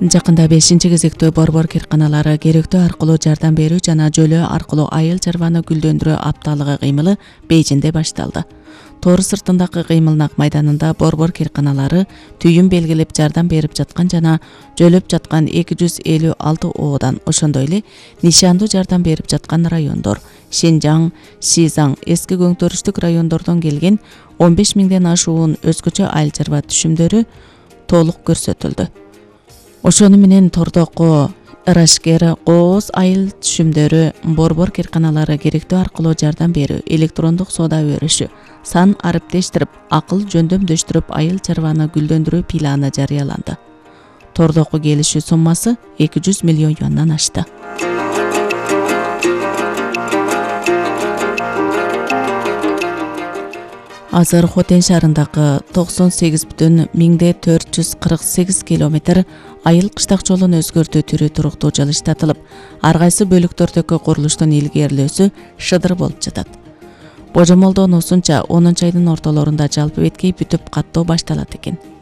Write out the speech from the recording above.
Жакында 5-кезектөө борбор кирканалары керектөө аркылуу жардам берүү жана жөлөө аркылуу айыл чарбаны гүлдөндүрүү апталыгы кыймылы Бейжинде башталды. Тоор сыртындагы кыймылнак майданында борбор кирканалары түйүн белгилеп жардам берип жаткан жана жөлөп жаткан 256 оодан, ошондой эле нишандуу жардам берип жаткан райондор Шинжаң, Шизаң, эски көңтөрүштүк райондордон келген 15 миңден ашуун өзгөчө айыл чарба түшүмдөрү толук көрсөтүлдү. Ошону менен тордоку Ырашкер, Кооз айыл түшүмдөрү, борбор кирканалары керектөө аркылуу жардам берүү, электрондук соода өрүшү, сан ариптештирип, акыл жөндөмдөштүрүп айыл чарбаны гүлдөндүрүү планы жарыяланды. Тордоку келишүү суммасы 200 миллион юандан ашты. Азыр Хотен шаарындагы 98,448 километр айыл кыштак жолун өзгөртүү түрү туруктуу жылыштатылып, ар кайсы бөлүктөрдөгү курулуштун илгерилөөсү шыдыр болуп жатат. Божомолдонуусунча 10 айдын ортолорунда жалпы беткей бүтүп каттоо башталат экен.